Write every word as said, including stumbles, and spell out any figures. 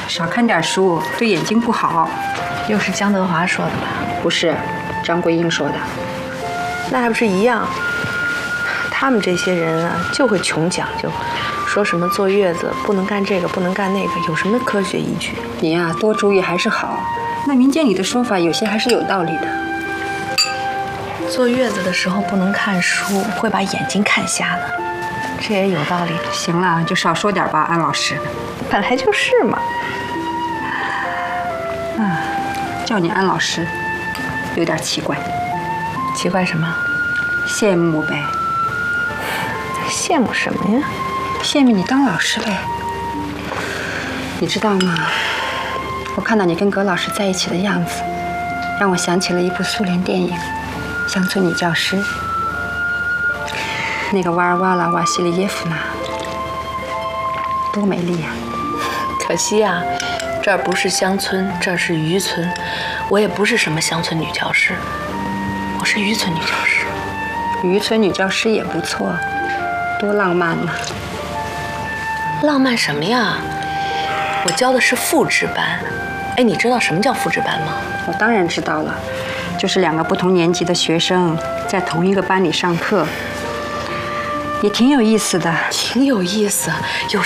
少看点书，对眼睛不好。 又是江德华说的吧？ 不是，张桂英说的。 那还不是一样？他们这些人啊，就会穷讲究，说什么坐月子不能干这个，不能干那个，有什么科学依据？ 你呀、啊，多注意还是好。那民间里的说法有些还是有道理的。 坐月子的时候不能看书，会把眼睛看瞎的，这也有道理。 行了，就少说点吧，安老师。 本来就是嘛。 啊，叫你安老师，有点奇怪。 奇怪什么？ 羡慕呗。 羡慕什么呀？ 羡慕你当老师呗。你知道吗？我看到你跟葛老师在一起的样子，让我想起了一部苏联电影《乡村女教师》。那个瓦尔瓦拉·瓦西里耶夫娜，多美丽呀！ 可惜啊，这儿不是乡村，这儿是渔村。我也不是什么乡村女教师，我是渔村女教师。 渔村女教师也不错，多浪漫呐！ 浪漫什么呀？我教的是复制班。哎，你知道什么叫复制班吗？ 我当然知道了，就是两个不同年级的学生在同一个班里上课，也挺有意思的。 挺有意思，有